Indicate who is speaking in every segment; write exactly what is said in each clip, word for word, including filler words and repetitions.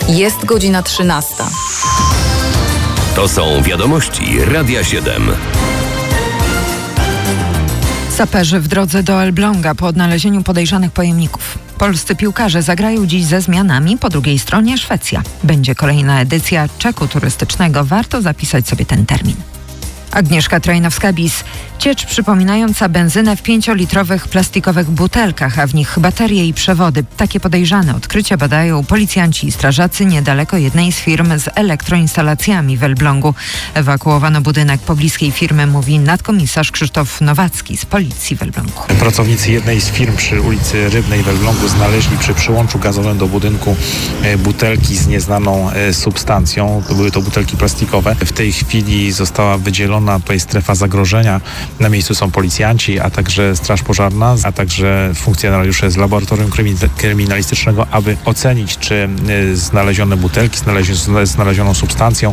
Speaker 1: Jest godzina trzynasta.
Speaker 2: To są wiadomości Radia siedem.
Speaker 3: Saperzy w drodze do Elbląga po odnalezieniu podejrzanych pojemników. Polscy piłkarze zagrają dziś ze zmianami, po drugiej stronie Szwecja. Będzie kolejna edycja czeku turystycznego. Warto zapisać sobie ten termin. Agnieszka Trojnowska-Bis. Ciecz przypominająca benzynę w pięciolitrowych plastikowych butelkach, a w nich baterie i przewody. Takie podejrzane odkrycia badają policjanci i strażacy niedaleko jednej z firm z elektroinstalacjami w Elblągu. Ewakuowano budynek pobliskiej firmy, mówi nadkomisarz Krzysztof Nowacki z policji w Elblągu.
Speaker 4: Pracownicy jednej z firm przy ulicy Rybnej w Elblągu znaleźli przy przyłączu gazowym do budynku butelki z nieznaną substancją. Były to butelki plastikowe. W tej chwili została wydzielona tutaj strefa zagrożenia. Na miejscu są policjanci, a także straż pożarna, a także funkcjonariusze z laboratorium kryminalistycznego, aby ocenić, czy znalezione butelki z znalezioną substancją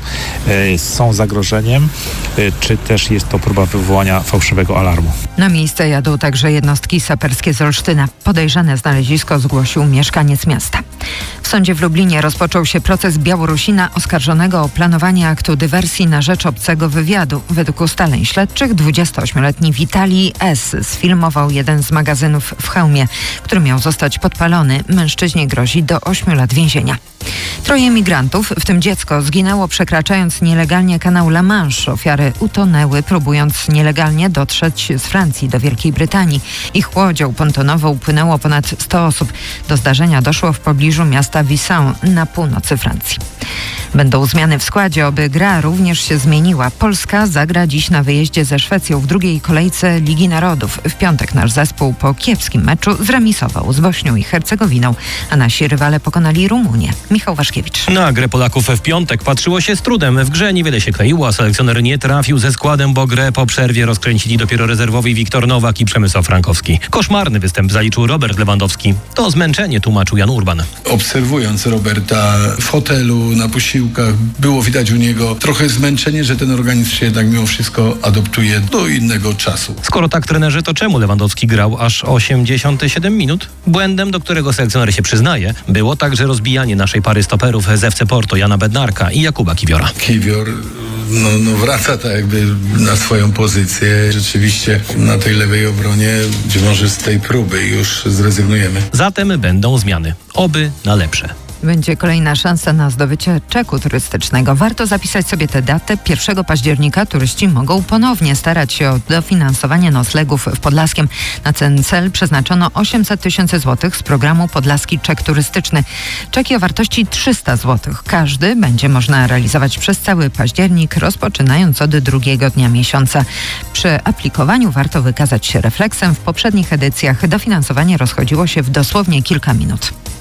Speaker 4: są zagrożeniem, czy też jest to próba wywołania fałszywego alarmu.
Speaker 3: Na miejsce jadą także jednostki saperskie z Olsztyna. Podejrzane znalezisko zgłosił mieszkaniec miasta. W sądzie w Lublinie rozpoczął się proces Białorusina oskarżonego o planowanie aktu dywersji na rzecz obcego wywiadu. Według ustaleń śledczych dwudziestoośmioletni Witalij S. sfilmował jeden z magazynów w Chełmie, który miał zostać podpalony. Mężczyźnie grozi do ośmiu lat więzienia. Troje migrantów, w tym dziecko, zginęło przekraczając nielegalnie kanał La Manche. Ofiary utonęły, próbując nielegalnie dotrzeć z Francji do Wielkiej Brytanii. Ich łodzią pontonową płynęło ponad sto osób. Do zdarzenia doszło w pobliżu miasta Wissant na północy Francji. Będą zmiany w składzie, oby gra również się zmieniła. Polska zagra dziś na wyjeździe ze Szwecją w drugiej kolejce Ligi Narodów. W piątek nasz zespół po kiepskim meczu zremisował z Bośnią i Hercegowiną, a nasi rywale pokonali Rumunię. Michał Waszkiewicz.
Speaker 5: Na grę Polaków w piątek patrzyło się z trudem. W grze niewiele się kleiło, a selekcjoner nie trafił ze składem, bo grę po przerwie rozkręcili dopiero rezerwowi Wiktor Nowak i Przemysław Frankowski. Koszmarny występ zaliczył Robert Lewandowski. To zmęczenie tłumaczył Jan Urban.
Speaker 6: Obserwując Roberta w hotelu, na posiłkach, było widać u niego trochę zmęczenie, że ten organizm się jednak mimo wszystko adoptuje do innego czasu.
Speaker 5: Skoro tak, trenerzy, to czemu Lewandowski grał aż osiemdziesiąt siedem minut? Błędem, do którego selekcjoner się przyznaje, było także rozbijanie naszej pary stoperów z F C Porto, Jana Bednarka i Jakuba Kiwiora.
Speaker 6: Kiwior no, no wraca tak jakby na swoją pozycję. Rzeczywiście na tej lewej obronie być może z tej próby już zrezygnujemy.
Speaker 5: Zatem będą zmiany. Oby na lepsze.
Speaker 3: Będzie kolejna szansa na zdobycie czeku turystycznego. Warto zapisać sobie tę datę. pierwszego października turyści mogą ponownie starać się o dofinansowanie noclegów w Podlaskiem. Na ten cel przeznaczono osiemset tysięcy złotych z programu Podlaski Czek Turystyczny. Czeki o wartości trzysta złotych. Każdy będzie można realizować przez cały październik, rozpoczynając od drugiego dnia miesiąca. Przy aplikowaniu warto wykazać się refleksem. W poprzednich edycjach dofinansowanie rozchodziło się w dosłownie kilka minut.